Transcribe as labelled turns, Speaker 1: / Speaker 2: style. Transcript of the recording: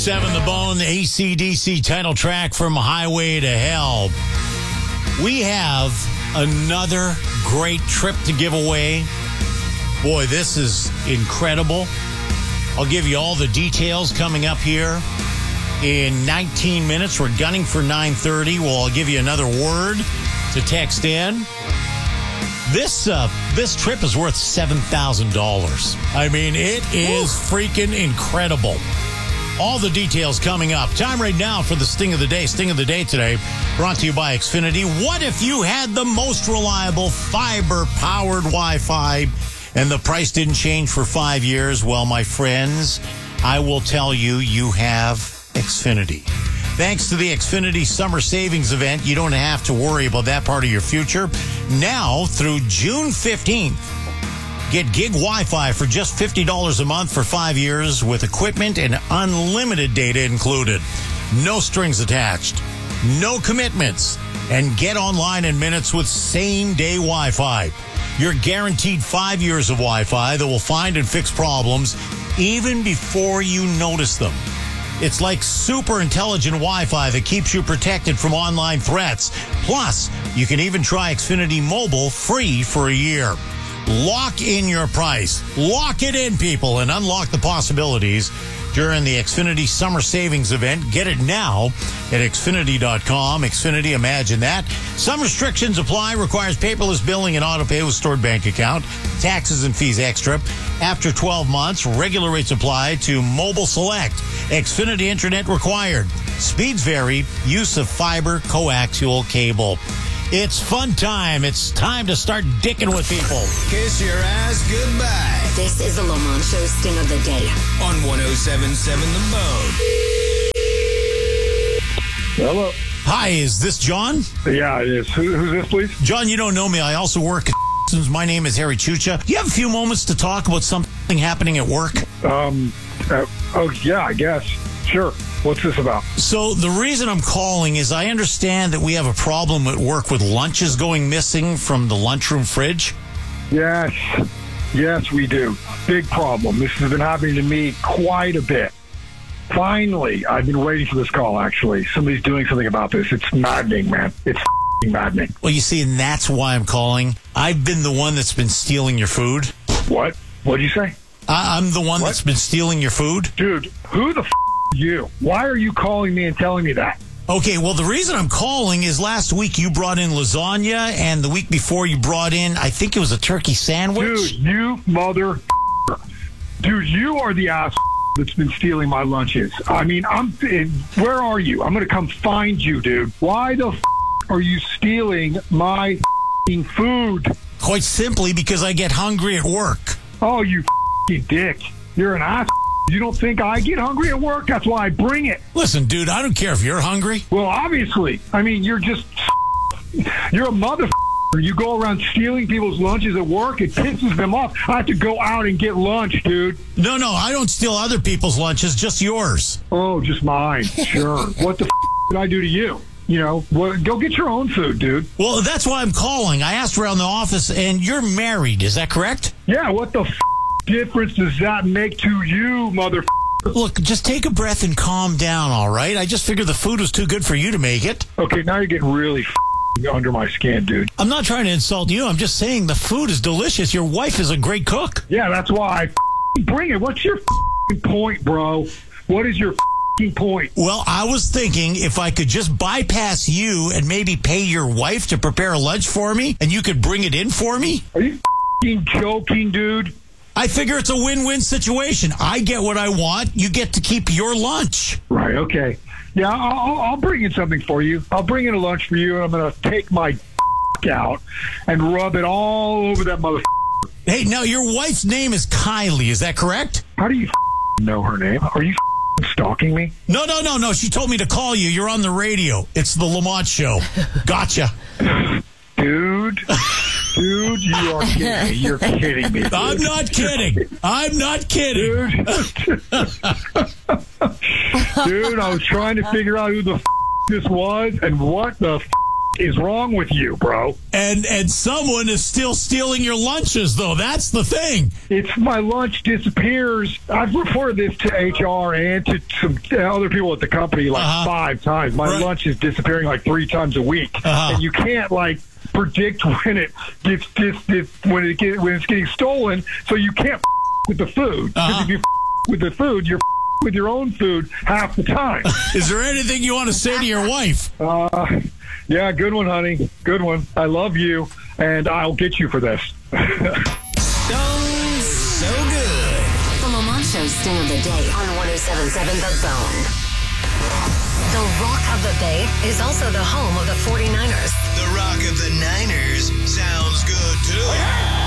Speaker 1: 7 The Bone, the AC/DC title track from Highway to Hell. We have another great trip to give away. Boy, this is incredible. I'll give you all the details coming up here in 19 minutes. We're gunning for 9:30. Well, I'll give you another word to text in. This trip is worth $7,000. I mean, it is freaking incredible. All the details coming up. Time right now for the Sting of the Day. Sting of the Day today brought to you by Xfinity. What if you had the most reliable fiber-powered Wi-Fi and the price didn't change for 5 years? Well, my friends, I will tell you, you have Xfinity. Thanks to the Xfinity Summer Savings Event, you don't have to worry about that part of your future. Now, through June 15th, get gig Wi-Fi for just $50 a month for 5 years with equipment and unlimited data included. No strings attached. No commitments. And get online in minutes with same-day Wi-Fi. You're guaranteed 5 years of Wi-Fi that will find and fix problems even before you notice them. It's like super intelligent Wi-Fi that keeps you protected from online threats. Plus, you can even try Xfinity Mobile free for a year. Lock in your price. Lock it in, people, and unlock the possibilities during the Xfinity Summer Savings Event. Get it now at Xfinity.com. Xfinity, imagine that. Some restrictions apply. Requires paperless billing and auto pay with stored bank account. Taxes and fees extra. After 12 months, regular rates apply to Mobile Select. Xfinity Internet required. Speeds vary. Use of fiber coaxial cable. It's fun time. It's time to start dicking with people.
Speaker 2: Kiss your ass goodbye.
Speaker 3: This is the Lamont Show Sting of the Day.
Speaker 2: On 107.7 The Bone.
Speaker 4: Hello.
Speaker 1: Hi, is this John?
Speaker 4: Yeah, it is. Who's this, please?
Speaker 1: John, you don't know me. I also work at My name is Harry Chucha. You have a few moments to talk about something happening at work?
Speaker 4: Yeah, I guess. Sure. What's this about?
Speaker 1: So the reason I'm calling is I understand that we have a problem at work with lunches going missing from the lunchroom fridge.
Speaker 4: Yes, we do. Big problem. This has been happening to me quite a bit. Finally, I've been waiting for this call, actually. Somebody's doing something about this. It's maddening, man. It's maddening.
Speaker 1: Well, you see, and that's why I'm calling. I've been the one that's been stealing your food.
Speaker 4: What? What'd you say?
Speaker 1: I'm the one that's been stealing your food.
Speaker 4: Dude, who the are you? Why are you calling me and telling me that?
Speaker 1: Okay, well, the reason I'm calling is last week you brought in lasagna, and the week before you brought in, I think it was a turkey sandwich.
Speaker 4: Dude, you mother. Dude, you are the ass that's been stealing my lunches. I mean, where are you? I'm going to come find you, dude. Why the are you stealing my food?
Speaker 1: Quite simply because I get hungry at work.
Speaker 4: Oh, you dick. You're an ass. You don't think I get hungry at work? That's why I bring it.
Speaker 1: Listen, dude, I don't care if you're hungry.
Speaker 4: Well, obviously. I mean, you're a mother. You go around stealing people's lunches at work. It pisses them off. I have to go out and get lunch, dude.
Speaker 1: No, I don't steal other people's lunches, just yours.
Speaker 4: Oh, just mine. Sure. What the did I do to you? You know, go get your own food, dude.
Speaker 1: Well, that's why I'm calling. I asked around the office, and you're married. Is that correct?
Speaker 4: Yeah, what the difference does that make to you, mother?
Speaker 1: Look, just take a breath and calm down, all right? I just figured the food was too good for you to make it.
Speaker 4: Okay, now you're getting really under my skin, dude.
Speaker 1: I'm not trying to insult you. I'm just saying the food is delicious. Your wife is a great cook.
Speaker 4: Yeah, that's why I bring it. What's your point, bro? What is your point?
Speaker 1: Well, I was thinking if I could just bypass you and maybe pay your wife to prepare a lunch for me, and you could bring it in for me.
Speaker 4: Are you joking, dude?
Speaker 1: I figure it's a win-win situation. I get what I want. You get to keep your lunch.
Speaker 4: Right, okay. Yeah, I'll bring in something for you. I'll bring in a lunch for you, and I'm going to take my out and rub it all over that mother.
Speaker 1: Hey, now, your wife's name is Kylie. Is that correct?
Speaker 4: How do you know her name? Are you stalking me?
Speaker 1: No. She told me to call you. You're on the radio. It's the Lamont Show. Gotcha.
Speaker 4: Dude, you are kidding me. You're kidding me. Dude.
Speaker 1: I'm not kidding.
Speaker 4: Dude, I was trying to figure out who the this was and what the is wrong with you, bro?
Speaker 1: And someone is still stealing your lunches, though. That's the thing.
Speaker 4: It's my lunch disappears. I've reported this to HR and to some other people at the company like 5 times. My lunch is disappearing like 3 times a week, and you can't predict when it gets when it's getting stolen. So you can't with the food, because if you with the food, you're with your own food half the time.
Speaker 1: Is there anything you want to say to your wife?
Speaker 4: Yeah, good one, honey. Good one. I love you, and I'll get you for this.
Speaker 2: Stone So Good.
Speaker 3: The Lamont Show Sting of the Day on 107.7 The Bone. The Rock of the Bay is also the home of the 49ers.
Speaker 2: The Rock of the Niners sounds good, too.